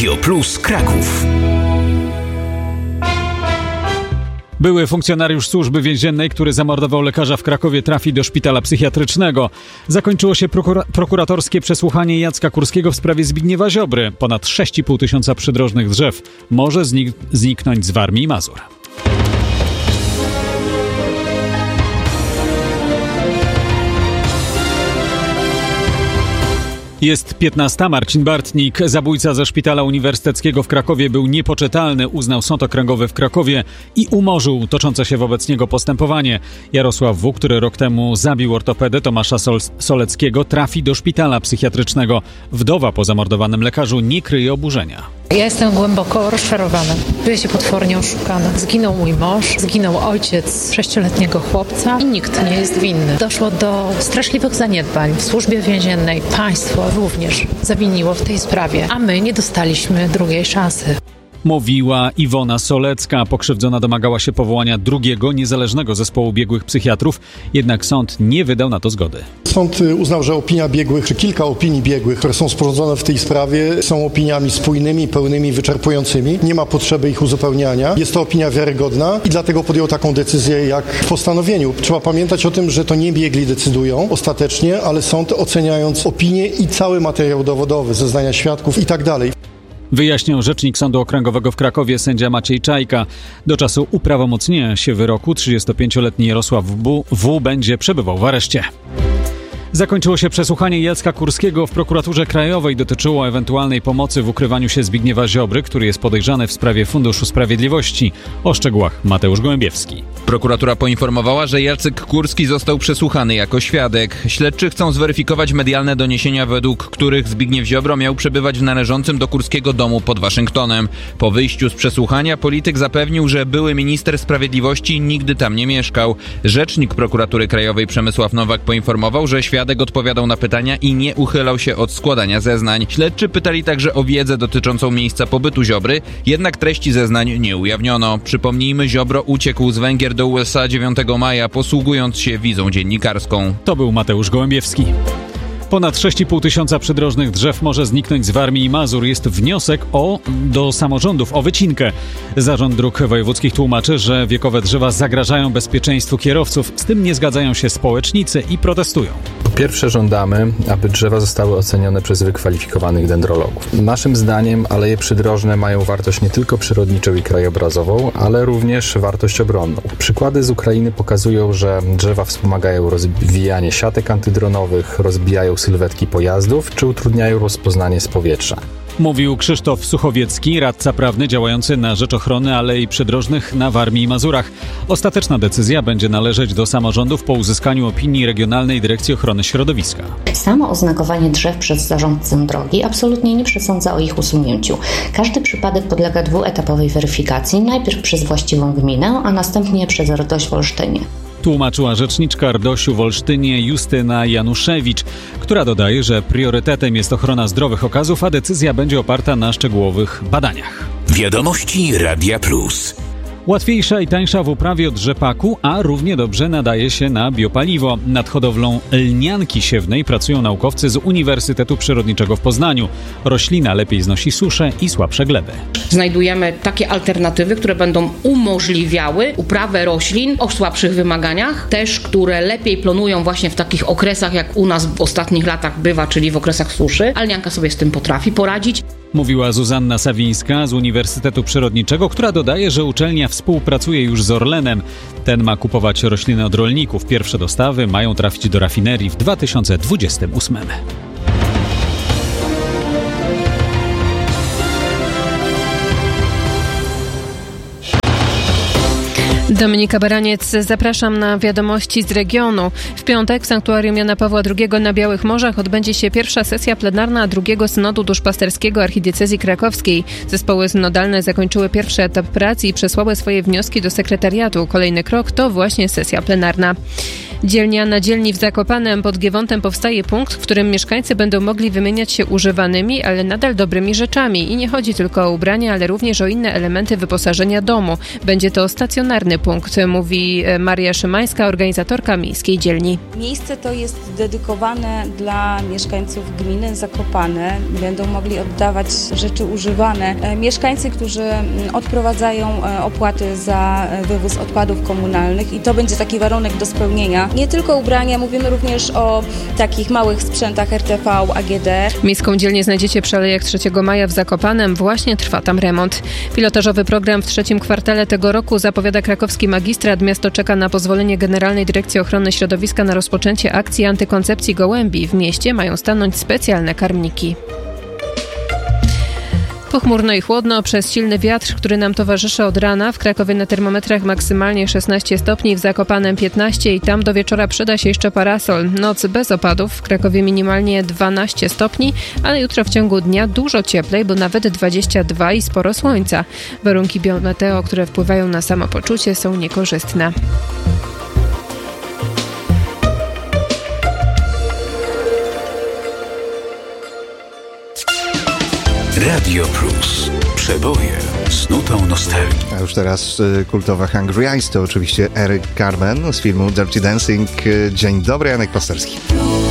Radio Plus Kraków. Były funkcjonariusz służby więziennej, który zamordował lekarza w Krakowie, trafi do szpitala psychiatrycznego. Zakończyło się prokuratorskie przesłuchanie Jacka Kurskiego w sprawie Zbigniewa Ziobry. Ponad 6,5 tysiąca przydrożnych drzew może zniknąć z Warmii i Mazur. Jest 15. Marcin Bartnik, zabójca ze szpitala uniwersyteckiego w Krakowie, był niepoczytalny, uznał Sąd Okręgowy w Krakowie i umorzył toczące się wobec niego postępowanie. Jarosław W., który rok temu zabił ortopedę Tomasza Soleckiego, trafi do szpitala psychiatrycznego. Wdowa po zamordowanym lekarzu nie kryje oburzenia. Ja jestem głęboko rozczarowana. Czuję się potwornie oszukana. Zginął mój mąż, zginął ojciec 6-letniego chłopca i nikt nie jest winny. Doszło do straszliwych zaniedbań w służbie więziennej. Państwo również zawiniło w tej sprawie, a my nie dostaliśmy drugiej szansy. Mówiła Iwona Solecka. Pokrzywdzona domagała się powołania drugiego, niezależnego zespołu biegłych psychiatrów, jednak sąd nie wydał na to zgody. Sąd uznał, że opinia biegłych, czy kilka opinii biegłych, które są sporządzone w tej sprawie, są opiniami spójnymi, pełnymi, wyczerpującymi. Nie ma potrzeby ich uzupełniania. Jest to opinia wiarygodna i dlatego podjął taką decyzję jak w postanowieniu. Trzeba pamiętać o tym, że to nie biegli decydują ostatecznie, ale sąd, oceniając opinię i cały materiał dowodowy, zeznania świadków i tak dalej. Wyjaśniał rzecznik Sądu Okręgowego w Krakowie, sędzia Maciej Czajka. Do czasu uprawomocnienia się wyroku 35-letni Jarosław W. będzie przebywał w areszcie. Zakończyło się przesłuchanie Jacka Kurskiego w prokuraturze krajowej. Dotyczyło ewentualnej pomocy w ukrywaniu się Zbigniewa Ziobry, który jest podejrzany w sprawie Funduszu Sprawiedliwości. O szczegółach Mateusz Gołębiewski. Prokuratura poinformowała, że Jacek Kurski został przesłuchany jako świadek. Śledczy chcą zweryfikować medialne doniesienia, według których Zbigniew Ziobro miał przebywać w należącym do Kurskiego domu pod Waszyngtonem. Po wyjściu z przesłuchania polityk zapewnił, że były minister sprawiedliwości nigdy tam nie mieszkał. Rzecznik prokuratury krajowej Przemysław Nowak poinformował, że świadek odpowiadał na pytania i nie uchylał się od składania zeznań. Śledczy pytali także o wiedzę dotyczącą miejsca pobytu Ziobry, jednak treści zeznań nie ujawniono. Przypomnijmy, Ziobro uciekł z Węgier do USA 9 maja, posługując się wizą dziennikarską. To był Mateusz Gołębiewski. Ponad 6,5 tysiąca przydrożnych drzew może zniknąć z Warmii i Mazur. Jest wniosek do samorządów o wycinkę. Zarząd Dróg Wojewódzkich tłumaczy, że wiekowe drzewa zagrażają bezpieczeństwu kierowców. Z tym nie zgadzają się społecznicy i protestują. Po pierwsze żądamy, aby drzewa zostały ocenione przez wykwalifikowanych dendrologów. Naszym zdaniem aleje przydrożne mają wartość nie tylko przyrodniczą i krajobrazową, ale również wartość obronną. Przykłady z Ukrainy pokazują, że drzewa wspomagają rozwijanie siatek antydronowych, rozbijają sylwetki pojazdów czy utrudniają rozpoznanie z powietrza. Mówił Krzysztof Suchowiecki, radca prawny działający na rzecz ochrony alei przydrożnych na Warmii i Mazurach. Ostateczna decyzja będzie należeć do samorządów po uzyskaniu opinii Regionalnej Dyrekcji Ochrony Środowiska. Samo oznakowanie drzew przez zarządcę drogi absolutnie nie przesądza o ich usunięciu. Każdy przypadek podlega dwuetapowej weryfikacji, najpierw przez właściwą gminę, a następnie przez RDOŚ w Olsztynie. Tłumaczyła rzeczniczka RDOŚ-u w Olsztynie Justyna Januszewicz, która dodaje, że priorytetem jest ochrona zdrowych okazów, a decyzja będzie oparta na szczegółowych badaniach. Wiadomości Radia Plus. Łatwiejsza i tańsza w uprawie od rzepaku, a równie dobrze nadaje się na biopaliwo. Nad hodowlą lnianki siewnej pracują naukowcy z Uniwersytetu Przyrodniczego w Poznaniu. Roślina lepiej znosi suszę i słabsze gleby. Znajdujemy takie alternatywy, które będą umożliwiały uprawę roślin o słabszych wymaganiach, też które lepiej plonują właśnie w takich okresach, jak u nas w ostatnich latach bywa, czyli w okresach suszy. A lnianka sobie z tym potrafi poradzić. Mówiła Zuzanna Sawińska z Uniwersytetu Przyrodniczego, która dodaje, że uczelnia współpracuje już z Orlenem. Ten ma kupować rośliny od rolników. Pierwsze dostawy mają trafić do rafinerii w 2028. Dominika Baraniec, zapraszam na wiadomości z regionu. W piątek w Sanktuarium Jana Pawła II na Białych Morzach odbędzie się pierwsza sesja plenarna drugiego synodu duszpasterskiego Archidiecezji Krakowskiej. Zespoły synodalne zakończyły pierwszy etap prac i przesłały swoje wnioski do sekretariatu. Kolejny krok to właśnie sesja plenarna. Dzielnia na dzielni w Zakopanem pod Giewątem powstaje punkt, w którym mieszkańcy będą mogli wymieniać się używanymi, ale nadal dobrymi rzeczami. I nie chodzi tylko o ubrania, ale również o inne elementy wyposażenia domu. Będzie to stacjonarny punkt, mówi Maria Szymańska, organizatorka miejskiej dzielni. Miejsce to jest dedykowane dla mieszkańców gminy Zakopane. Będą mogli oddawać rzeczy używane. Mieszkańcy, którzy odprowadzają opłaty za wywóz odpadów komunalnych i to będzie taki warunek do spełnienia. Nie tylko ubrania, mówimy również o takich małych sprzętach RTV, AGD. Miejską dzielnię znajdziecie przy Alejach 3 Maja w Zakopanem. Właśnie trwa tam remont. Pilotażowy program w trzecim kwartale tego roku zapowiada krakowski magistrat. Miasto czeka na pozwolenie Generalnej Dyrekcji Ochrony Środowiska na rozpoczęcie akcji antykoncepcji gołębi. W mieście mają stanąć specjalne karmniki. Pochmurno i chłodno przez silny wiatr, który nam towarzyszy od rana. W Krakowie na termometrach maksymalnie 16 stopni, w Zakopanem 15 i tam do wieczora przyda się jeszcze parasol. Noc bez opadów, w Krakowie minimalnie 12 stopni, ale jutro w ciągu dnia dużo cieplej, bo nawet 22 i sporo słońca. Warunki biometeo, które wpływają na samopoczucie, są niekorzystne. Radio Plus. Przeboje z nutą nostalgii. A już teraz kultowa Hungry Eyes to oczywiście Eric Carmen z filmu Dirty Dancing. Dzień dobry, Janek Pasterski.